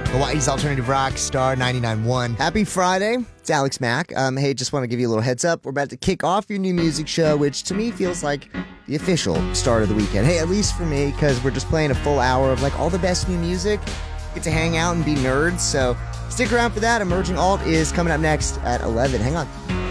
Hawaii's Alternative Rock, Star 99.1. Happy Friday. It's Alex Mack. Hey, just want to give you a little heads up. We're about to kick off your new music show, which to me feels like the official start of the weekend. Hey, at least for me, because we're just playing a full hour of all the best new music. Get to hang out and be nerds, so stick around for that. Emerging Alt is coming up next at 11. Hang on.